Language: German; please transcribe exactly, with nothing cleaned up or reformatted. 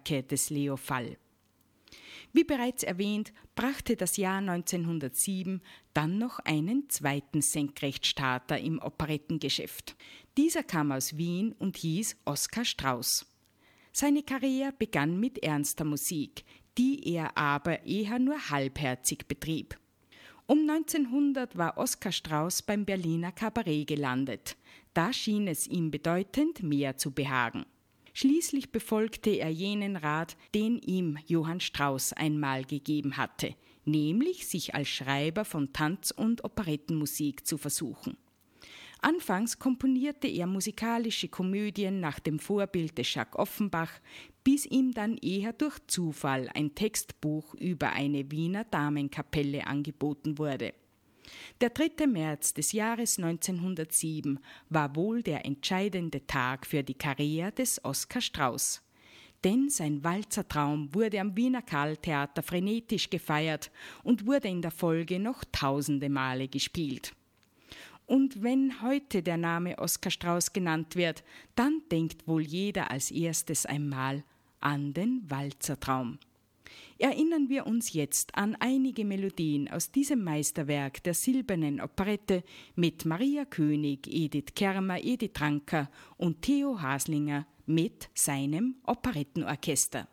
Werke des Leo Fall. Wie bereits erwähnt, brachte das Jahr neunzehnhundertsieben dann noch einen zweiten Senkrechtstarter im Operettengeschäft. Dieser kam aus Wien und hieß Oskar Strauß. Seine Karriere begann mit ernster Musik, die er aber eher nur halbherzig betrieb. Um neunzehnhundert war Oskar Strauß beim Berliner Kabarett gelandet. Da schien es ihm bedeutend mehr zu behagen. Schließlich befolgte er jenen Rat, den ihm Johann Strauss einmal gegeben hatte, nämlich sich als Schreiber von Tanz- und Operettenmusik zu versuchen. Anfangs komponierte er musikalische Komödien nach dem Vorbild des Jacques Offenbach, bis ihm dann eher durch Zufall ein Textbuch über eine Wiener Damenkapelle angeboten wurde. Der dritte März des Jahres neunzehnhundertsieben war wohl der entscheidende Tag für die Karriere des Oskar Strauß. Denn sein Walzertraum wurde am Wiener Carltheater frenetisch gefeiert und wurde in der Folge noch tausende Male gespielt. Und wenn heute der Name Oskar Strauß genannt wird, dann denkt wohl jeder als erstes einmal an den Walzertraum. Erinnern wir uns jetzt an einige Melodien aus diesem Meisterwerk der silbernen Operette mit Maria König, Edith Kermer, Edith Ranker und Theo Haslinger mit seinem Operettenorchester.